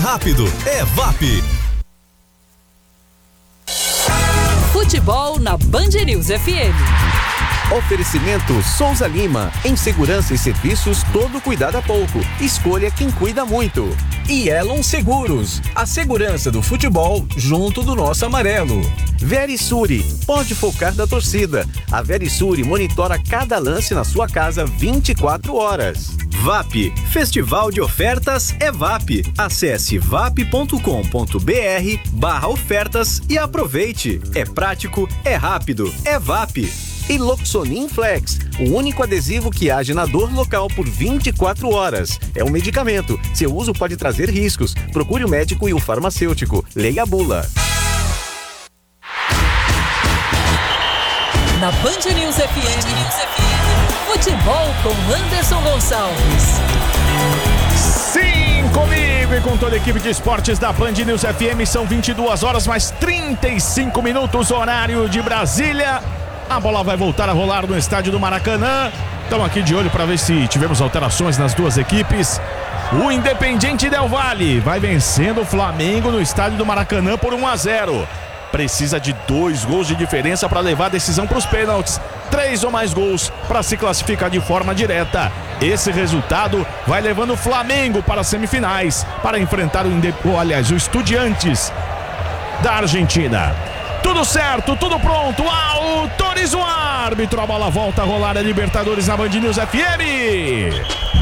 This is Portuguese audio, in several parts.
rápido, é VAP. Futebol na Band News FM. Oferecimento Souza Lima. Em segurança e serviços, todo cuidado a pouco. Escolha quem cuida muito. E Elon Seguros. A segurança do futebol junto do nosso amarelo. Verisure. Pode focar da torcida. A Verisure monitora cada lance na sua casa 24 horas. VAP. Festival de Ofertas é VAP. Acesse vap.com.br/ofertas e aproveite. É prático, é rápido, é VAP. E Loxonin Flex, o único adesivo que age na dor local por 24 horas. É um medicamento. Seu uso pode trazer riscos. Procure o médico e o farmacêutico. Leia a bula. Na Band News FM, futebol com Anderson Gonçalves. Sim, comigo e com toda a equipe de esportes da Band News FM. São 22 horas mais 35 minutos, horário de Brasília. A bola vai voltar a rolar no estádio do Maracanã. Estamos aqui de olho para ver se tivemos alterações nas duas equipes. O Independiente Del Valle vai vencendo o Flamengo no estádio do Maracanã por 1-0. Precisa de 2 gols de diferença para levar a decisão para os pênaltis. 3 ou mais gols para se classificar de forma direta. Esse resultado vai levando o Flamengo para as semifinais para enfrentar o Estudiantes da Argentina. Tudo certo, tudo pronto, autoriza o árbitro, a bola volta a rolar, a Libertadores na Band News FM.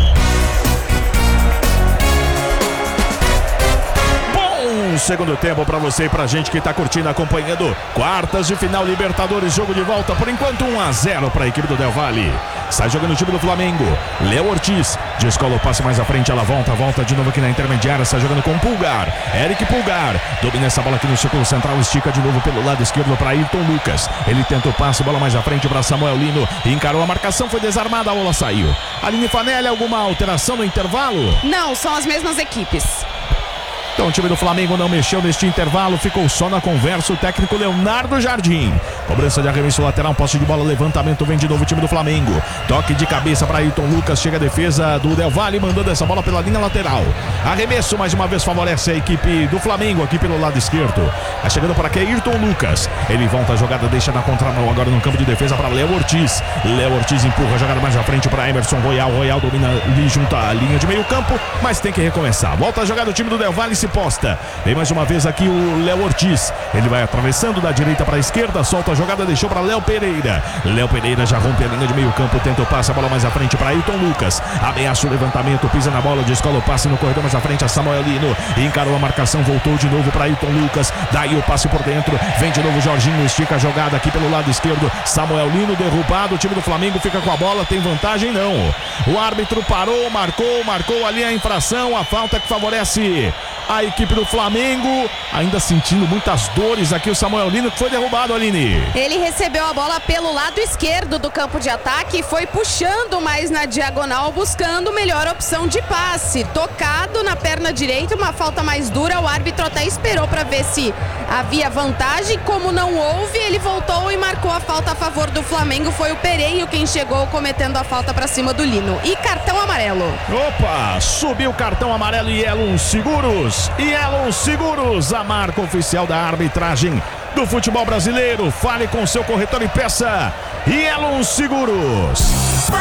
Bom segundo tempo pra você e pra gente que tá curtindo, acompanhando quartas de final Libertadores, jogo de volta, por enquanto 1-0 pra equipe do Del Valle. Sai jogando o time do Flamengo, Léo Ortiz, descola o passe mais à frente, ela volta de novo aqui na intermediária, sai jogando com o Pulgar, Eric Pulgar, domina essa bola aqui no círculo central, estica de novo pelo lado esquerdo para Ayrton Lucas, ele tenta o passe, bola mais à frente para Samuel Lino, encarou a marcação, foi desarmada, a bola saiu. Aline Fanelli, alguma alteração no intervalo? Não, são as mesmas equipes. Então o time do Flamengo não mexeu neste intervalo, ficou só na conversa o técnico Leonardo Jardim. Cobrança de arremesso lateral, posse de bola, levantamento, vem de novo o time do Flamengo. Toque de cabeça para Ayrton Lucas, chega a defesa do Del Valle, mandando essa bola pela linha lateral. Arremesso mais uma vez favorece a equipe do Flamengo aqui pelo lado esquerdo. Tá chegando para aqui Ayrton Lucas. Ele volta a jogada, deixa na contramão agora no campo de defesa para Léo Ortiz. Léo Ortiz empurra a jogada mais à frente para Emerson Royal. Royal domina ali junto à linha de meio campo, mas tem que recomeçar. Volta a jogada do time do Del Valle, se posta. Vem mais uma vez aqui o Léo Ortiz. Ele vai atravessando da direita para a esquerda, solta a jogada, deixou para Léo Pereira. Léo Pereira já rompe a linha de meio campo, tenta o passe, a bola mais à frente para Ayrton Lucas. Ameaça o levantamento, pisa na bola, descola o passe no corredor mais à frente a Samuel Lino. Encarou a marcação, voltou de novo para Ayrton Lucas. Daí o passe por dentro, vem de novo Jorginho, estica a jogada aqui pelo lado esquerdo. Samuel Lino derrubado, o time do Flamengo fica com a bola, tem vantagem não. O árbitro parou, marcou ali a infração, a falta que favorece a equipe do Flamengo, ainda sentindo muitas dores aqui o Samuel Lino, que foi derrubado, Aline. Ele recebeu a bola pelo lado esquerdo do campo de ataque e foi puxando mais na diagonal, buscando melhor opção de passe. Tocado na perna direita, uma falta mais dura, o árbitro até esperou para ver se havia vantagem, como não houve, ele voltou e marcou a falta a favor do Flamengo. Foi o Pereiro quem chegou cometendo a falta para cima do Lino. E cartão amarelo. Opa, subiu o cartão amarelo e Elon Seguros. E Elon Seguros, a marca oficial da arbitragem do futebol brasileiro. Fale com seu corretor e peça Elon Seguros.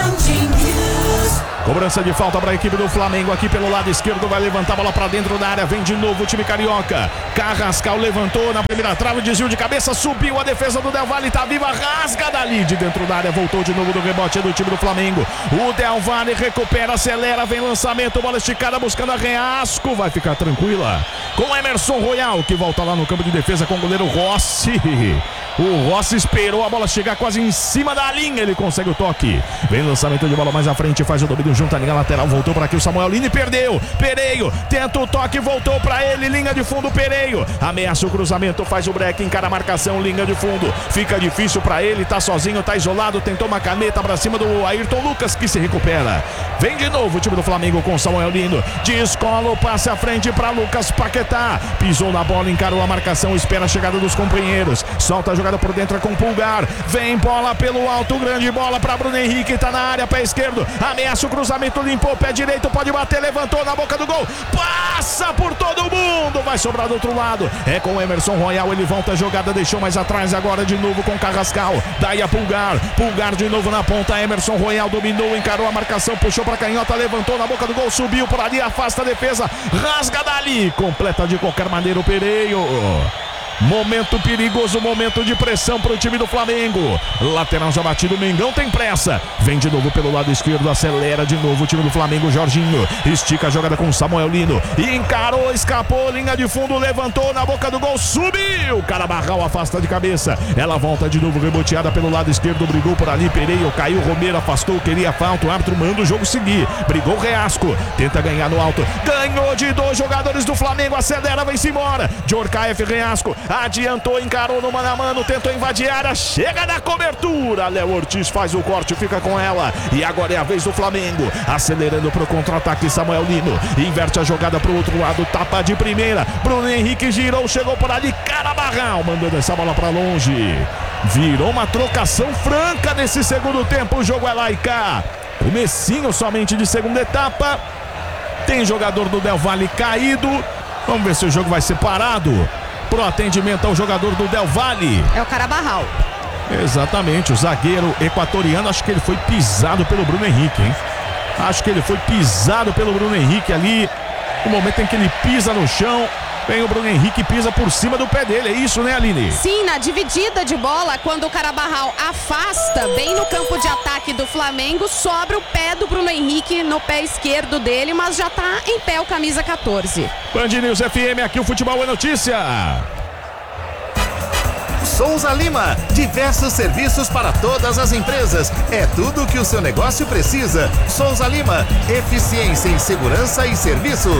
Cobrança de falta para a equipe do Flamengo aqui pelo lado esquerdo, vai levantar a bola para dentro da área, vem de novo o time carioca. Carrascal levantou na primeira trave, desvio de cabeça, subiu a defesa do Del Valle, tá viva, rasga dali de dentro da área, voltou de novo do rebote do time do Flamengo. O Del Valle recupera, acelera, vem lançamento, bola esticada buscando a Reasco, vai ficar tranquila com Emerson Royal, que volta lá no campo de defesa com o goleiro Rossi. O Rossi esperou a bola chegar quase em cima da linha, ele consegue o toque. Vem lançamento de bola mais à frente, faz o domínio junto à linha lateral, voltou para aqui o Samuel Lino e perdeu. Pereiro tenta o toque, voltou para ele, linha de fundo, Pereiro ameaça o cruzamento, faz o break, encara a marcação, linha de fundo, fica difícil para ele, tá sozinho, tá isolado, tentou uma caneta para cima do Ayrton Lucas, que se recupera. Vem de novo o time do Flamengo com Samuel Lino, descola o passe à frente para Lucas Paquetá, pisou na bola, encarou a marcação, espera a chegada dos companheiros, solta a jogada por dentro é com o Pulgar. Vem bola pelo alto, grande bola para Bruno Henrique, tá na área, pé esquerdo. Ameaça o cruzamento, limpou, pé direito, pode bater, levantou na boca do gol. Passa por todo mundo, vai sobrar do outro lado. É com o Emerson Royal, ele volta a jogada, deixou mais atrás, agora de novo com Carrascal. Daí a Pulgar de novo na ponta. Emerson Royal dominou, encarou a marcação, puxou pra canhota, levantou na boca do gol, subiu por ali, afasta a defesa, rasga dali, completa de qualquer maneira o Pereio. Momento perigoso, momento de pressão para o time do Flamengo. Lateral já batido, o Mengão tem pressa. Vem de novo pelo lado esquerdo, acelera de novo o time do Flamengo. Jorginho estica a jogada com Samuel Lino. Encarou, escapou, linha de fundo, levantou na boca do gol, subiu. Carabarral afasta de cabeça. Ela volta de novo, reboteada pelo lado esquerdo. Brigou por ali, Pereio caiu, Romero afastou, queria falta. O árbitro manda o jogo seguir. Brigou Reasco, tenta ganhar no alto. Ganhou de 2 jogadores do Flamengo, acelera, vai-se embora. Djorkaeff, Reasco. Adiantou, encarou no mano a mano, tentou invadir a área, chega na cobertura. Léo Ortiz faz o corte, fica com ela. E agora é a vez do Flamengo. Acelerando pro contra-ataque, Samuel Lino. Inverte a jogada pro outro lado, tapa de primeira. Bruno Henrique girou, chegou por ali. Carabarral mandando essa bola pra longe. Virou uma trocação franca nesse segundo tempo. O jogo é lá e cá. Comecinho somente de segunda etapa. Tem jogador do Del Valle caído. Vamos ver se o jogo vai ser parado. Pro atendimento ao jogador do Del Valle. É o Carabarral. Exatamente, o zagueiro equatoriano. Acho que ele foi pisado pelo Bruno Henrique, hein? Acho que ele foi pisado pelo Bruno Henrique ali. No momento em que ele pisa no chão, vem o Bruno Henrique e pisa por cima do pé dele. É isso, né, Aline? Sim, na dividida de bola, quando o Carabarral afasta bem no campo de ataque do Flamengo, sobra o pé do Bruno Henrique no pé esquerdo dele, mas já tá em pé o camisa 14. Band News FM, aqui o Futebol é Notícia. Souza Lima, diversos serviços para todas as empresas. É tudo o que o seu negócio precisa. Souza Lima, eficiência em segurança e serviços.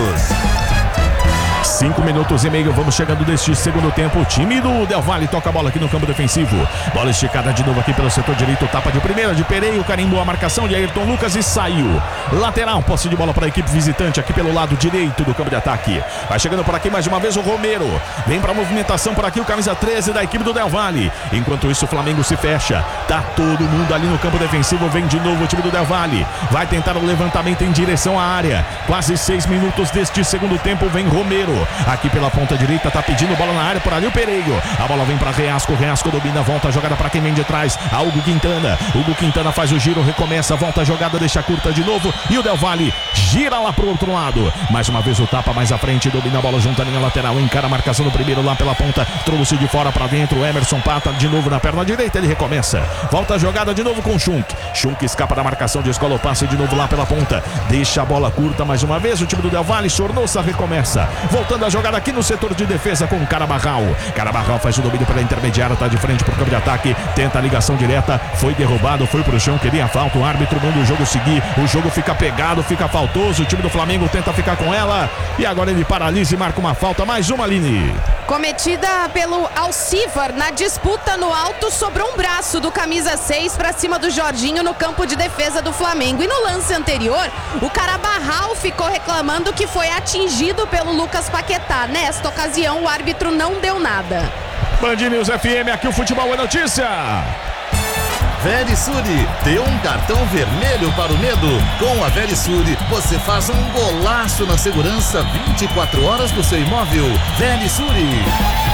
5 minutos e meio, vamos chegando deste segundo tempo. O time do Del Valle toca a bola aqui no campo defensivo. Bola esticada de novo aqui pelo setor direito. Tapa de primeira de Pereio, carimbou a marcação de Ayrton Lucas e saiu. Lateral, posse de bola para a equipe visitante aqui pelo lado direito do campo de ataque. Vai chegando por aqui mais uma vez o Romero. Vem para a movimentação por aqui o camisa 13 da equipe do Del Valle. Enquanto isso o Flamengo se fecha. Tá todo mundo ali no campo defensivo. Vem de novo o time do Del Valle. Vai tentar o levantamento em direção à área. Quase 6 minutos deste segundo tempo. Vem Romero. Aqui pela ponta direita, tá pedindo bola na área, por ali o Pereio. A bola vem para Reasco, Reasco domina, volta a jogada para quem vem de trás, a Hugo Quintana. Hugo Quintana faz o giro, recomeça, volta a jogada, deixa curta de novo. E o Del Valle gira lá pro outro lado. Mais uma vez o tapa mais à frente, domina a bola junto à linha lateral, encara a marcação do primeiro lá pela ponta, trouxe de fora para dentro. O Emerson pata de novo na perna direita, ele recomeça. Volta a jogada de novo com o Schunk. Schunk escapa da marcação, descola o passe de novo lá pela ponta. Deixa a bola curta mais uma vez, o time do Del Valle, Sornosa recomeça. Voltando a jogada aqui no setor de defesa com o Carabarral. Carabarral faz o domínio pela intermediária, tá de frente pro campo de ataque, tenta a ligação direta, foi derrubado, foi pro chão, queria falta, o árbitro manda o jogo seguir, o jogo fica pegado, fica faltoso, o time do Flamengo tenta ficar com ela e agora ele paralisa e marca uma falta, mais uma, Aline. Cometida pelo Alcivar na disputa no alto, sobrou um braço do camisa 6 para cima do Jorginho no campo de defesa do Flamengo. E no lance anterior, o Carabarral ficou reclamando que foi atingido pelo Lucas Paquetá. Nesta ocasião, o árbitro não deu nada. Band News FM, aqui o Futebol é Notícia. Verisure, dê um cartão vermelho para o medo. Com a Verisure, você faz um golaço na segurança 24 horas do seu imóvel. Verisure.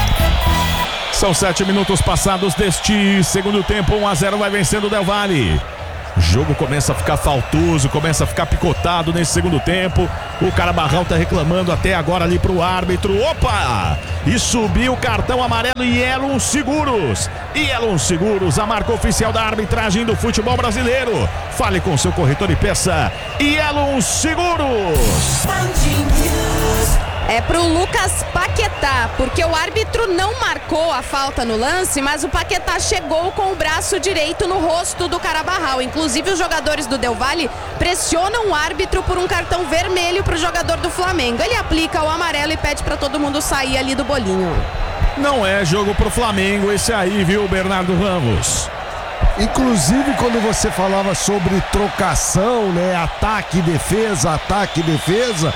São 7 minutos passados deste segundo tempo, 1-0 vai vencendo o Del Valle. O jogo começa a ficar faltoso, começa a ficar picotado nesse segundo tempo. O Carabarral tá reclamando até agora ali pro árbitro. Opa! E subiu o cartão amarelo e Elon Seguros. E Elon Seguros, a marca oficial da arbitragem do futebol brasileiro. Fale com seu corretor e peça Elon Seguros. É pro Lucas Paquetá, porque o árbitro não marcou a falta no lance, mas o Paquetá chegou com o braço direito no rosto do Carabarral. Inclusive os jogadores do Del Valle pressionam o árbitro por um cartão vermelho pro jogador do Flamengo. Ele aplica o amarelo e pede para todo mundo sair ali do bolinho. Não é jogo pro Flamengo esse aí, viu, Bernardo Ramos? Inclusive quando você falava sobre trocação, né, ataque e defesa,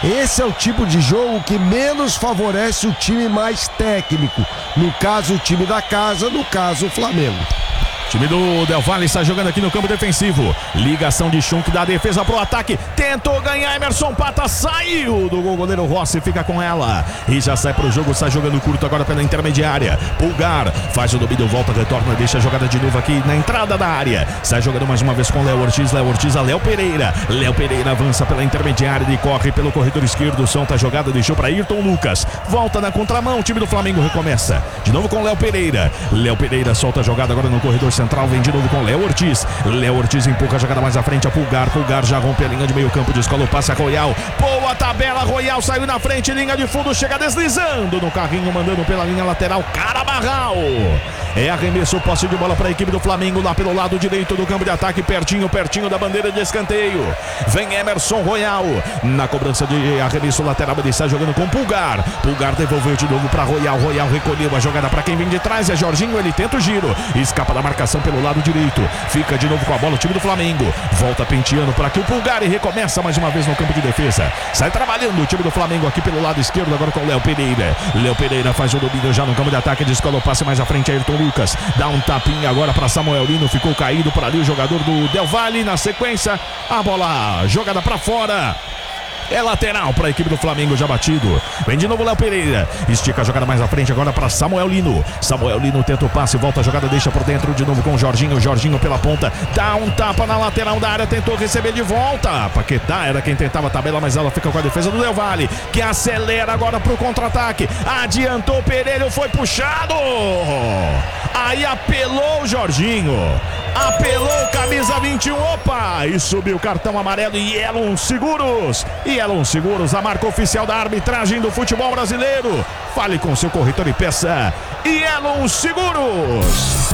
Esse é o tipo de jogo que menos favorece o time mais técnico. No caso, o time da casa, no caso, o Flamengo. Time do Del Valle está jogando aqui no campo defensivo. Ligação de Schunk da defesa pro ataque. Tentou ganhar Emerson Pata. Saiu do gol. Goleiro Rossi fica com ela. E já sai pro jogo. Está jogando curto agora pela intermediária. Pulgar faz o domínio. Volta, retorna. Deixa a jogada de novo aqui na entrada da área. Sai jogando mais uma vez com Léo Ortiz. Léo Ortiz a Léo Pereira. Léo Pereira avança pela intermediária e corre pelo corredor esquerdo. Solta a jogada. Deixou para Ayrton Lucas. Volta na contramão. O time do Flamengo recomeça. De novo com Léo Pereira. Léo Pereira solta a jogada agora no corredor central, vem de novo com Léo Ortiz. Léo Ortiz empurra a jogada mais à frente a Pulgar. Pulgar já rompe a linha de meio campo, descola o passe a Royal. Boa tabela, Royal saiu na frente, linha de fundo, chega deslizando no carrinho, mandando pela linha lateral, Carabarral. É arremesso, posse de bola para a equipe do Flamengo lá pelo lado direito do campo de ataque, pertinho da bandeira de escanteio. Vem Emerson Royal na cobrança de arremesso lateral, ele está jogando com Pulgar. Pulgar devolveu de novo para Royal. Royal recolheu a jogada para quem vem de trás, é Jorginho, ele tenta o giro, escapa da marcação pelo lado direito, fica de novo com a bola o time do Flamengo, volta penteando para aqui o Pulgar e recomeça mais uma vez no campo de defesa. Sai trabalhando o time do Flamengo aqui pelo lado esquerdo agora com o Léo Pereira. Léo Pereira faz o domínio já no campo de ataque, descola o passe mais à frente a Ayrton Lucas, dá um tapinha agora para Samuel Lino, ficou caído por ali o jogador do Del Valle. Na sequência a bola jogada para fora. É lateral para a equipe do Flamengo já batido. Vem de novo Léo Pereira. Estica a jogada mais à frente agora para Samuel Lino. Samuel Lino tenta o passe, volta a jogada, deixa por dentro de novo com o Jorginho. Jorginho pela ponta, dá um tapa na lateral da área, tentou receber de volta. Paquetá era quem tentava a tabela, mas ela fica com a defesa do Del Valle, que acelera agora para o contra-ataque. Adiantou o Pereira, foi puxado. Aí apelou o Jorginho. Apelou camisa 21, opa, e subiu o cartão amarelo. E Elon Seguros, a marca oficial da arbitragem do futebol brasileiro. Fale com seu corretor e peça Elon Seguros.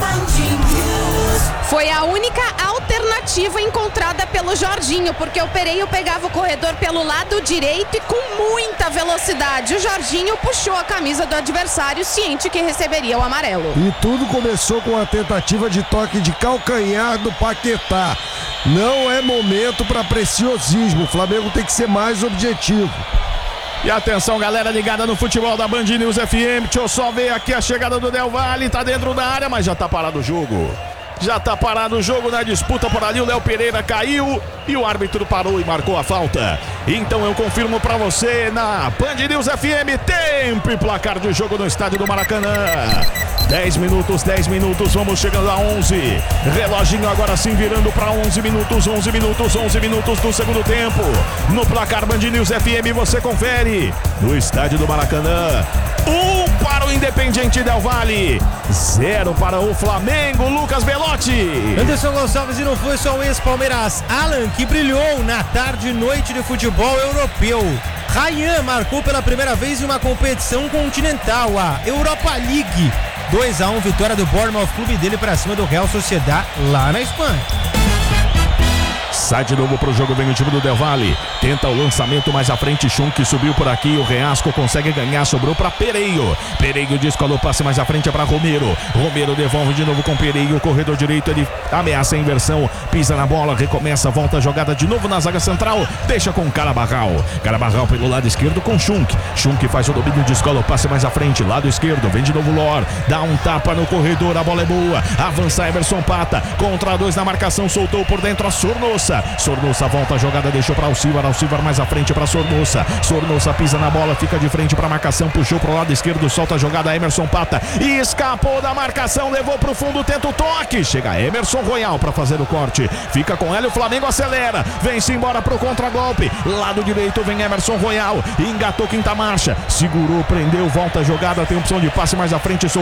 Foi a única alternativa encontrada pelo Jorginho, porque o Pereira pegava o corredor pelo lado direito e com muita velocidade. O Jorginho puxou a camisa do adversário, ciente que receberia o amarelo. E tudo começou com a tentativa de toque de calcanhar do Paquetá. Não é momento para preciosismo, o Flamengo tem que ser mais objetivo. E atenção, galera ligada no futebol da Band News FM. Deixa eu só ver aqui a chegada do Del Valle. Tá dentro da área, mas já tá parado o jogo. Já tá parado o jogo na disputa por ali. O Léo Pereira caiu e o árbitro parou e marcou a falta. Então eu confirmo pra você na Band News FM. Tempo e placar de jogo no estádio do Maracanã. 10 minutos, vamos chegando a 11. Reloginho agora sim virando para 11 minutos do segundo tempo. No placar Band News FM você confere. No estádio do Maracanã, 1 para o Independiente Del Valle, 0 para o Flamengo. Lucas Belotti. Anderson Gonçalves, e não foi só o ex-Palmeiras Alan que brilhou na tarde e noite de futebol europeu. Ryan marcou pela primeira vez em uma competição continental, a Europa League. 2-1, vitória do Bournemouth, clube dele, para cima do Real Sociedad lá na Espanha. Sai de novo pro jogo, vem o time do Del Valle. Tenta o lançamento mais à frente, Schunk subiu por aqui, o Reasco consegue ganhar, sobrou para Pereiro. Pereiro descolou o passe mais à frente para Romero. Romero devolve de novo com Pereiro, o corredor direito, ele ameaça a inversão, pisa na bola, recomeça, volta a jogada de novo na zaga central, deixa com Carabarral. Carabarral pelo lado esquerdo com Schunk. Schunk faz o domínio, descola o passe mais à frente, lado esquerdo, vem de novo Lor, dá um tapa no corredor, a bola é boa, avança Emerson Pata, contra 2 na marcação, soltou por dentro a Sornosa. Sornosa volta a jogada, deixou para Alcivar mais à frente para Sornosa. Sornosa pisa na bola, fica de frente para a marcação, puxou para o lado esquerdo, solta a jogada Emerson Pata e escapou da marcação, levou para o fundo, tenta o toque, chega Emerson Royal para fazer o corte, fica com ela, o Flamengo acelera, vem-se embora para o contragolpe, lado direito vem Emerson Royal, engatou quinta marcha, segurou, prendeu, volta a jogada, tem opção de passe mais à frente,